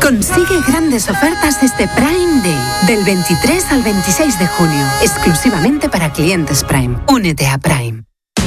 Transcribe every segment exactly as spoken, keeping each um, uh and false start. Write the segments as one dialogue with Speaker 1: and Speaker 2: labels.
Speaker 1: Consigue grandes ofertas este Prime Day, del veintitrés al veintiséis de junio, exclusivamente para clientes Prime. Únete a Prime.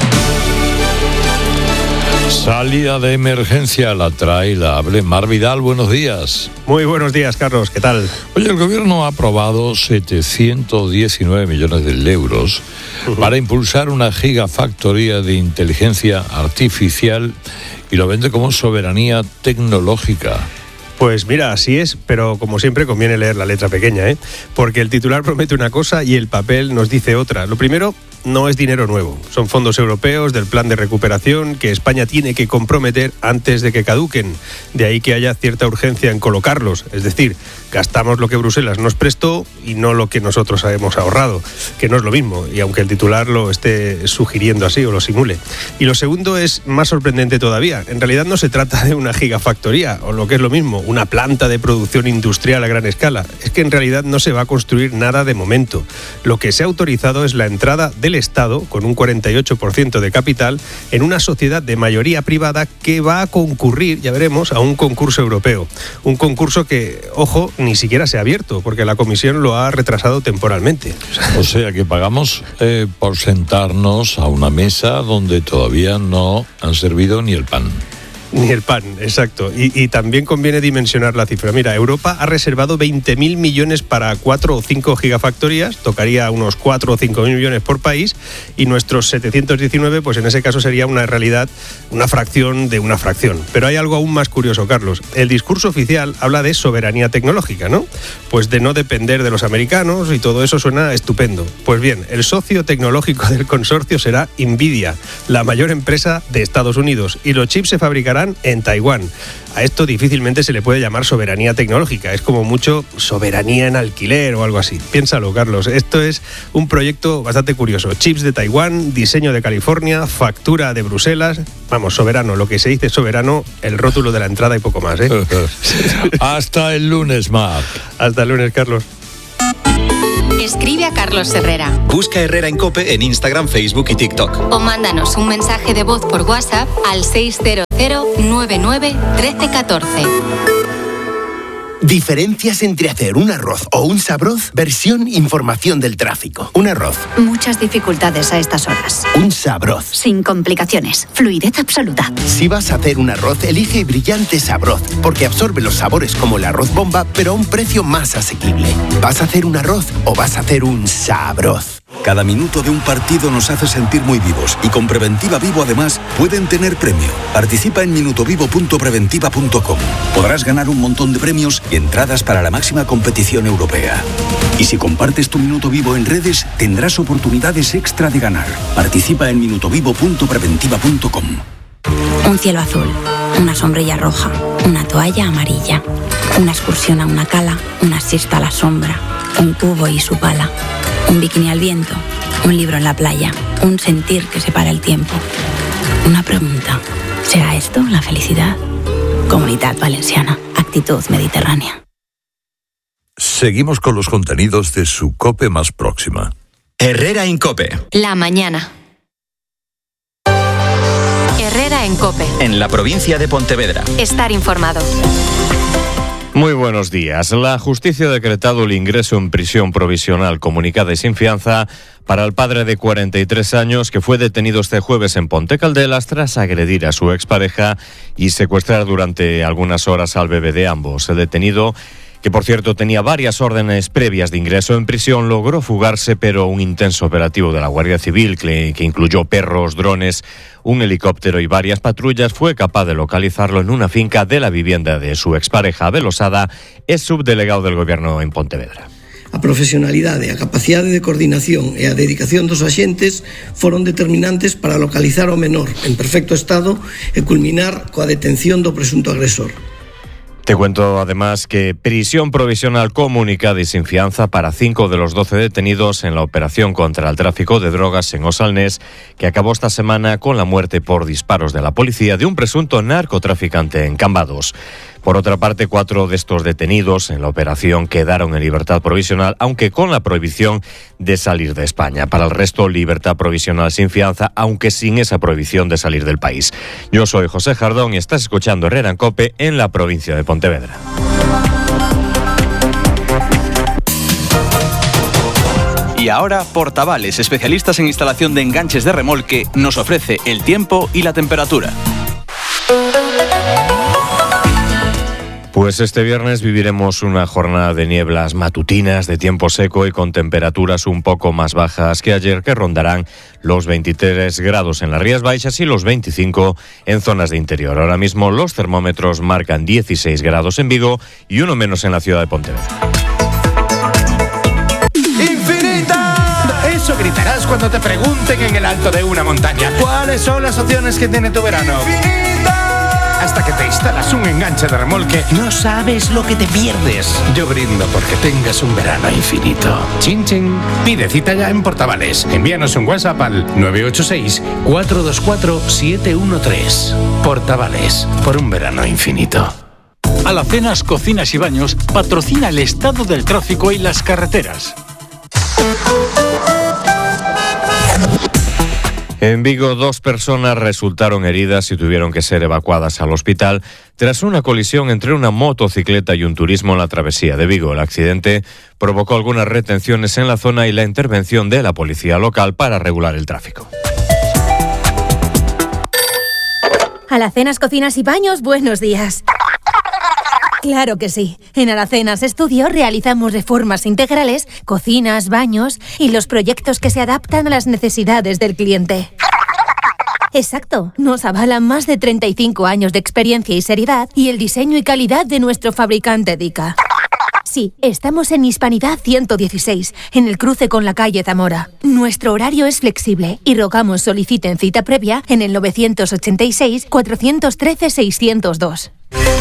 Speaker 2: Salida de emergencia la trae la hable Mar Vidal. Buenos días.
Speaker 3: Muy buenos días, Carlos. ¿Qué tal?
Speaker 2: Oye, el gobierno ha aprobado setecientos diecinueve millones de euros uh-huh. para impulsar una gigafactoría de inteligencia artificial y lo vende como soberanía tecnológica.
Speaker 3: Pues mira, así es, pero como siempre conviene leer la letra pequeña, ¿eh? Porque el titular promete una cosa y el papel nos dice otra. Lo primero, no es dinero nuevo, son fondos europeos del plan de recuperación que España tiene que comprometer antes de que caduquen. De ahí que haya cierta urgencia en colocarlos, es decir, gastamos lo que Bruselas nos prestó y no lo que nosotros hemos ahorrado, que no es lo mismo, y aunque el titular lo esté sugiriendo así o lo simule. Y lo segundo es más sorprendente todavía, en realidad no se trata de una gigafactoría, o lo que es lo mismo, una planta de producción industrial a gran escala. Es que en realidad no se va a construir nada de momento. Lo que se ha autorizado es la entrada del Estado, con un cuarenta y ocho por ciento de capital, en una sociedad de mayoría privada que va a concurrir, ya veremos, a un concurso europeo. Un concurso que, ojo, ni siquiera se ha abierto, porque la Comisión lo ha retrasado temporalmente.
Speaker 2: O sea que pagamos eh, por sentarnos a una mesa donde todavía no han servido ni el pan.
Speaker 3: Ni el pan, exacto. Y, y también conviene dimensionar la cifra. Mira, Europa ha reservado veinte mil millones para cuatro o cinco gigafactorías, tocaría unos cuatro o cinco mil millones por país, y nuestros setecientos diecinueve, pues en ese caso sería una realidad, una fracción de una fracción. Pero hay algo aún más curioso, Carlos. El discurso oficial habla de soberanía tecnológica, ¿no? Pues de no depender de los americanos y todo eso suena estupendo. Pues bien, el socio tecnológico del consorcio será Nvidia, la mayor empresa de Estados Unidos, y los chips se fabricarán en Taiwán. A esto difícilmente se le puede llamar soberanía tecnológica, es como mucho soberanía en alquiler o algo así. Piénsalo, Carlos, esto es un proyecto bastante curioso. Chips de Taiwán, diseño de California, factura de Bruselas. Vamos, soberano, lo que se dice soberano, el rótulo de la entrada y poco más, ¿eh?
Speaker 2: Hasta el lunes, Mar.
Speaker 3: Hasta el lunes, Carlos.
Speaker 4: Escribe a Carlos Herrera.
Speaker 5: Busca Herrera en COPE en Instagram, Facebook y TikTok.
Speaker 4: O mándanos un mensaje de voz por WhatsApp al seis cero cero nueve nueve uno tres uno cuatro.
Speaker 6: Diferencias entre hacer un arroz o un sabroz. Versión información del tráfico. Un arroz.
Speaker 7: Muchas dificultades a estas horas.
Speaker 6: Un sabroz.
Speaker 7: Sin complicaciones. Fluidez absoluta.
Speaker 6: Si vas a hacer un arroz, elige Brillante Sabroz, porque absorbe los sabores como el arroz bomba, pero a un precio más asequible. ¿Vas a hacer un arroz o vas a hacer un sabroz?
Speaker 8: Cada minuto de un partido nos hace sentir muy vivos y con Preventiva Vivo además pueden tener premio. Participa en minutovivo punto preventiva punto com. Podrás ganar un montón de premios y entradas para la máxima competición europea. Y si compartes tu minuto vivo en redes, tendrás oportunidades extra de ganar. Participa en minutovivo punto preventiva punto com.
Speaker 7: Un cielo azul, una sombrilla roja, una toalla amarilla, una excursión a una cala, una siesta a la sombra, un cubo y su pala. Un bikini al viento, un libro en la playa, un sentir que separa el tiempo. Una pregunta, ¿será esto la felicidad? Comunidad Valenciana, actitud mediterránea.
Speaker 2: Seguimos con los contenidos de su COPE más próxima.
Speaker 5: Herrera en COPE.
Speaker 4: La mañana. Herrera en COPE.
Speaker 5: En la provincia de Pontevedra.
Speaker 4: Estar informado.
Speaker 9: Muy buenos días. La justicia ha decretado el ingreso en prisión provisional comunicada y sin fianza para el padre de cuarenta y tres años que fue detenido este jueves en Ponte Caldelas tras agredir a su expareja y secuestrar durante algunas horas al bebé de ambos. El detenido, que por cierto tenía varias órdenes previas de ingreso en prisión, logró fugarse, pero un intenso operativo de la Guardia Civil, que, que incluyó perros, drones, un helicóptero y varias patrullas, fue capaz de localizarlo en una finca de la vivienda de su expareja. Abel Osada es subdelegado del Goberno en Pontevedra.
Speaker 10: A profesionalidade, a capacidade de coordinación e a dedicación dos axentes foron determinantes para localizar ao menor en perfecto estado e culminar coa detención do presunto agresor.
Speaker 9: Te cuento además que prisión provisional comunicada y sin fianza para cinco de los doce detenidos en la operación contra el tráfico de drogas en Osalnés, que acabó esta semana con la muerte por disparos de la policía de un presunto narcotraficante en Cambados. Por otra parte, cuatro de estos detenidos en la operación quedaron en libertad provisional, aunque con la prohibición de salir de España. Para el resto, libertad provisional sin fianza, aunque sin esa prohibición de salir del país. Yo soy José Jardón y estás escuchando Herrera en COPE en la provincia de Pontevedra.
Speaker 11: Y ahora, Portavales, especialistas en instalación de enganches de remolque, nos ofrece el tiempo y la temperatura.
Speaker 9: Pues este viernes viviremos una jornada de nieblas matutinas, de tiempo seco y con temperaturas un poco más bajas que ayer, que rondarán los veintitrés grados en las Rías Baixas y los veinticinco en zonas de interior. Ahora mismo los termómetros marcan dieciséis grados en Vigo y uno menos en la ciudad de Pontevedra.
Speaker 12: ¡Infinita! Eso gritarás cuando te pregunten en el alto de una montaña. ¿Cuáles son las opciones que tiene tu verano? ¡Infinita! Hasta que te instalas un enganche de remolque, no sabes lo que te pierdes. Yo brindo porque tengas un verano infinito. Chin chin. Pide cita ya en Portavales. Envíanos un WhatsApp al nueve ocho seis, cuatro dos cuatro, siete uno tres. Portavales, por un verano infinito.
Speaker 13: Alacenas Cocinas y Baños patrocina el estado del tráfico y las carreteras.
Speaker 9: En Vigo, dos personas resultaron heridas y tuvieron que ser evacuadas al hospital tras una colisión entre una motocicleta y un turismo en la travesía de Vigo. El accidente provocó algunas retenciones en la zona y la intervención de la policía local para regular el tráfico.
Speaker 14: Alacenas Cocinas y Baños, buenos días. Claro que sí. En Alacenas Estudio realizamos reformas integrales, cocinas, baños y los proyectos que se adaptan a las necesidades del cliente. Exacto. Nos avalan más de treinta y cinco años de experiencia y seriedad y el diseño y calidad de nuestro fabricante Dica. Sí, estamos en Hispanidad ciento dieciséis, en el cruce con la calle Zamora. Nuestro horario es flexible y rogamos soliciten cita previa en el nueve ochenta y seis, cuatrocientos trece, seiscientos dos.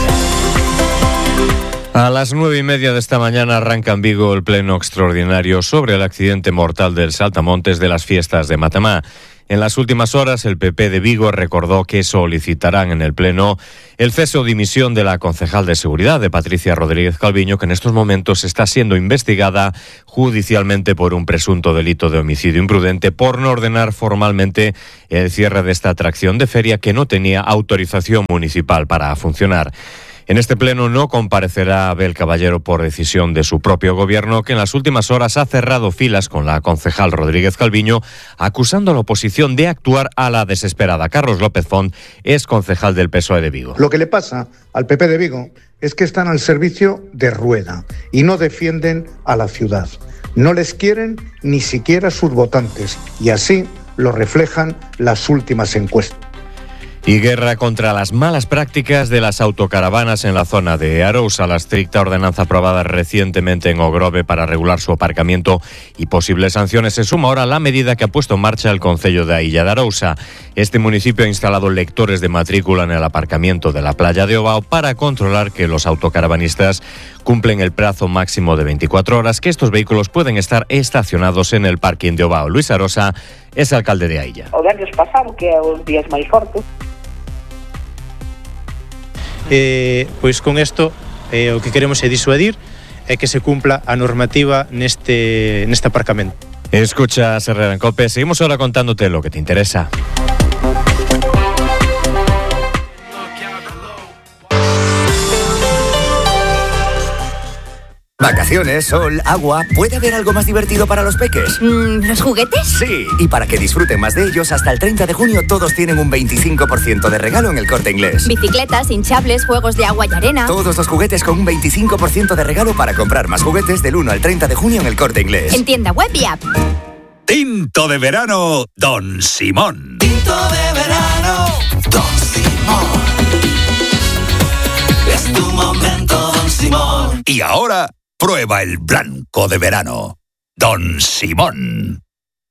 Speaker 9: A las nueve y media de esta mañana arranca en Vigo el pleno extraordinario sobre el accidente mortal del Saltamontes de las fiestas de Matamá. En las últimas horas, el P P de Vigo recordó que solicitarán en el pleno el cese o dimisión de la concejal de seguridad, de Patricia Rodríguez Calviño, que en estos momentos está siendo investigada judicialmente por un presunto delito de homicidio imprudente por no ordenar formalmente el cierre de esta atracción de feria que no tenía autorización municipal para funcionar. En este pleno no comparecerá Abel Caballero por decisión de su propio gobierno, que en las últimas horas ha cerrado filas con la concejal Rodríguez Calviño, acusando a la oposición de actuar a la desesperada. Carlos López Font es concejal del P S O E de Vigo.
Speaker 15: Lo que le pasa al P P de Vigo es que están al servicio de Rueda y no defienden a la ciudad. No les quieren ni siquiera sus votantes y así lo reflejan las últimas encuestas.
Speaker 9: Y guerra contra las malas prácticas de las autocaravanas en la zona de Arousa. La estricta ordenanza aprobada recientemente en Ogrove para regular su aparcamiento y posibles sanciones se suma ahora a la medida que ha puesto en marcha el concello de Illa de Arousa. Este municipio ha instalado lectores de matrícula en el aparcamiento de la playa de Ovao para controlar que los autocaravanistas cumplen el plazo máximo de veinticuatro horas que estos vehículos pueden estar estacionados en el parking de Ovao. Luis Arosa es alcalde de Ailla.
Speaker 16: O años pasado, que é os días máis fortes.
Speaker 17: Eh, pois con isto eh, o que queremos é disuadir é que se cumpla a normativa neste, neste aparcamento.
Speaker 9: Escucha Herrera en COPE, seguimos ahora contándote lo que te interesa.
Speaker 18: Vacaciones, sol, agua. ¿Puede haber algo más divertido para los peques?
Speaker 19: Mm, ¿Los juguetes?
Speaker 18: Sí, y para que disfruten más de ellos, hasta el treinta de junio todos tienen un veinticinco por ciento de regalo en El Corte Inglés.
Speaker 19: Bicicletas, hinchables, juegos de agua y arena.
Speaker 18: Todos los juguetes con un veinticinco por ciento de regalo para comprar más juguetes del uno al treinta de junio en El Corte Inglés.
Speaker 19: En tienda web y app.
Speaker 8: Tinto de verano, Don Simón.
Speaker 20: Tinto de verano, Don Simón. Es tu momento, Don Simón.
Speaker 8: Y ahora, prueba el blanco de verano, Don Simón.